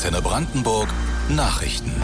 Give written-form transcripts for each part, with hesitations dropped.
Antenne Brandenburg Nachrichten.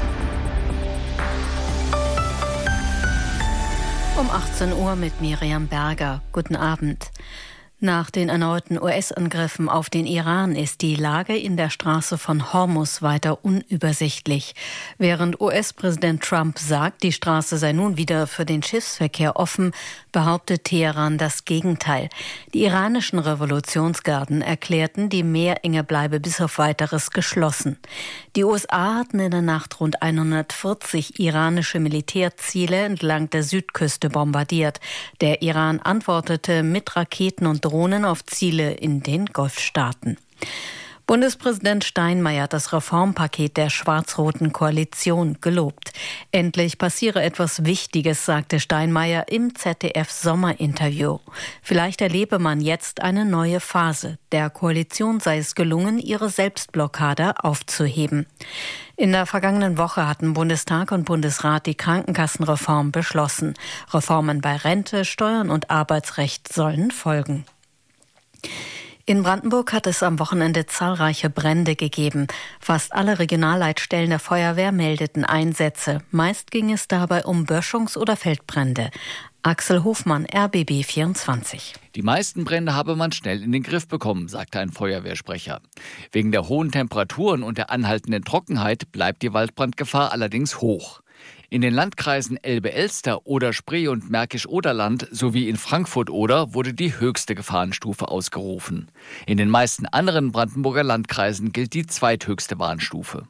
Um 18 Uhr mit Miriam Berger. Guten Abend. Nach den erneuten US-Angriffen auf den Iran ist die Lage in der Straße von Hormuz weiter unübersichtlich. Während US-Präsident Trump sagt, die Straße sei nun wieder für den Schiffsverkehr offen, behauptet Teheran das Gegenteil. Die iranischen Revolutionsgarden erklärten, die Meerenge bleibe bis auf Weiteres geschlossen. Die USA hatten in der Nacht rund 140 iranische Militärziele entlang der Südküste bombardiert. Der Iran antwortete mit Raketen und Drohnen auf Ziele in den Golfstaaten. Bundespräsident Steinmeier hat das Reformpaket der schwarz-roten Koalition gelobt. Endlich passiere etwas Wichtiges, sagte Steinmeier im ZDF-Sommerinterview. Vielleicht erlebe man jetzt eine neue Phase. Der Koalition sei es gelungen, ihre Selbstblockade aufzuheben. In der vergangenen Woche hatten Bundestag und Bundesrat die Krankenkassenreform beschlossen. Reformen bei Rente, Steuern und Arbeitsrecht sollen folgen. In Brandenburg hat es am Wochenende zahlreiche Brände gegeben. Fast alle Regionalleitstellen der Feuerwehr meldeten Einsätze. Meist ging es dabei um Böschungs- oder Feldbrände. Axel Hofmann, RBB 24. Die meisten Brände habe man schnell in den Griff bekommen, sagte ein Feuerwehrsprecher. Wegen der hohen Temperaturen und der anhaltenden Trockenheit bleibt die Waldbrandgefahr allerdings hoch. In den Landkreisen Elbe-Elster, Oder-Spree und Märkisch-Oderland sowie in Frankfurt-Oder wurde die höchste Gefahrenstufe ausgerufen. In den meisten anderen Brandenburger Landkreisen gilt die zweithöchste Warnstufe.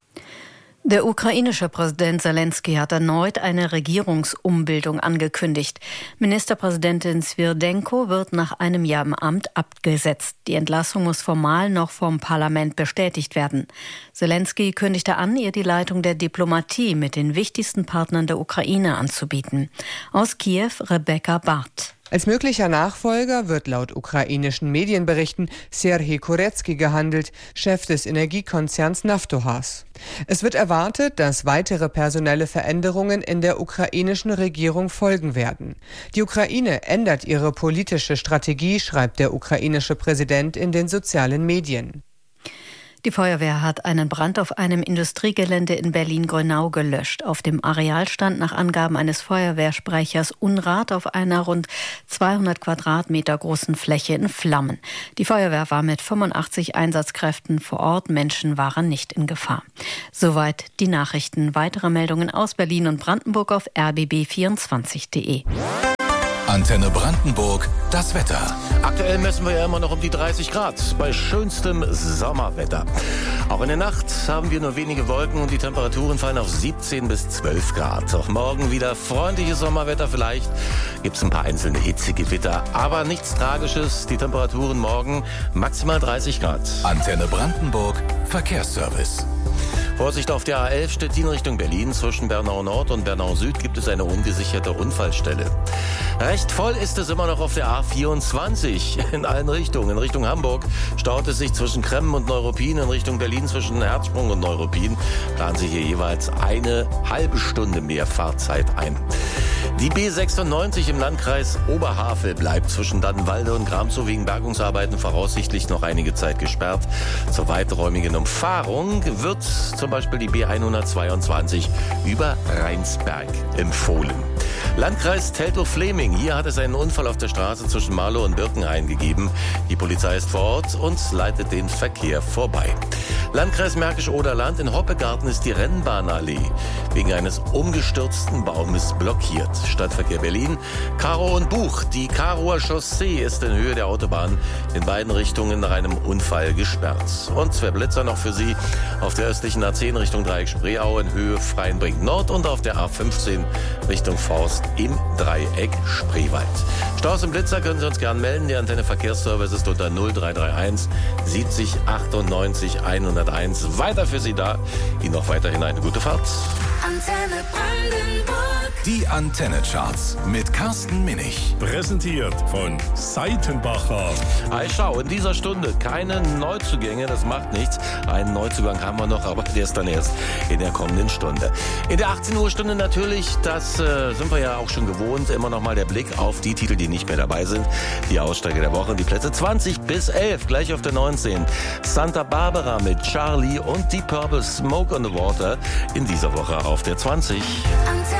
Der ukrainische Präsident Selenskyj hat erneut eine Regierungsumbildung angekündigt. Ministerpräsidentin Swirdenko wird nach einem Jahr im Amt abgesetzt. Die Entlassung muss formal noch vom Parlament bestätigt werden. Selenskyj kündigte an, ihr die Leitung der Diplomatie mit den wichtigsten Partnern der Ukraine anzubieten. Aus Kiew Rebecca Barth. Als möglicher Nachfolger wird laut ukrainischen Medienberichten Serhij Kurecki gehandelt, Chef des Energiekonzerns Naftogaz. Es wird erwartet, dass weitere personelle Veränderungen in der ukrainischen Regierung folgen werden. Die Ukraine ändert ihre politische Strategie, schreibt der ukrainische Präsident in den sozialen Medien. Die Feuerwehr hat einen Brand auf einem Industriegelände in Berlin-Grönau gelöscht. Auf dem Areal stand nach Angaben eines Feuerwehrsprechers Unrat auf einer rund 200 Quadratmeter großen Fläche in Flammen. Die Feuerwehr war mit 85 Einsatzkräften vor Ort. Menschen waren nicht in Gefahr. Soweit die Nachrichten. Weitere Meldungen aus Berlin und Brandenburg auf rbb24.de. Antenne Brandenburg, das Wetter. Aktuell messen wir ja immer noch um die 30 Grad bei schönstem Sommerwetter. Auch in der Nacht haben wir nur wenige Wolken und die Temperaturen fallen auf 17 bis 12 Grad. Auch morgen wieder freundliches Sommerwetter. Vielleicht gibt es ein paar einzelne Hitzegewitter, aber nichts Tragisches. Die Temperaturen morgen maximal 30 Grad. Antenne Brandenburg, Verkehrsservice. Vorsicht auf der A11 Stettin Richtung Berlin. Zwischen Bernau Nord und Bernau Süd gibt es eine ungesicherte Unfallstelle. Recht voll ist es immer noch auf der A24 in allen Richtungen. In Richtung Hamburg staut es sich zwischen Kremmen und Neuruppin. In Richtung Berlin zwischen Herzsprung und Neuruppin planen Sie hier jeweils eine halbe Stunde mehr Fahrzeit ein. Die B96 im Landkreis Oberhavel bleibt zwischen Dannenwalde und Gramzow wegen Bergungsarbeiten voraussichtlich noch einige Zeit gesperrt. Zur weiträumigen Umfahrung wird zum Beispiel die B122 über Rheinsberg empfohlen. Landkreis Teltow-Fleming. Hier hat es einen Unfall auf der Straße zwischen Marlow und Birkenhain gegeben. Die Polizei ist vor Ort und leitet den Verkehr vorbei. Landkreis Märkisch-Oderland. In Hoppegarten ist die Rennbahnallee wegen eines umgestürzten Baumes blockiert. Stadtverkehr Berlin. Karow und Buch. Die Karower Chaussee ist in Höhe der Autobahn in beiden Richtungen nach einem Unfall gesperrt. Und zwei Blitzer noch für Sie auf der östlichen A10 Richtung Dreieck Spreeau in Höhe Freienbrink Nord und auf der A15 Richtung Forst im Dreieck Spreewald. Staus im Blitzer können Sie uns gern melden. Der Antenne Verkehrsservice ist unter 0331 70 98 101. Weiter für Sie da. Ihnen noch weiterhin eine gute Fahrt. Die Antenne Antenne-Charts mit Carsten Minich. Präsentiert von Seitenbacher. Hey, schau, in dieser Stunde keine Neuzugänge, das macht nichts. Einen Neuzugang haben wir noch, aber der ist dann erst in der kommenden Stunde. In der 18 Uhr Stunde natürlich, das sind wir ja auch schon gewohnt, immer noch mal der Blick auf die Titel, die nicht mehr dabei sind. Die Aussteiger der Woche, die Plätze 20 bis 11, gleich auf der 19. Santa Barbara mit Charlie und Deep Purple Smoke on the Water in dieser Woche auf der 20.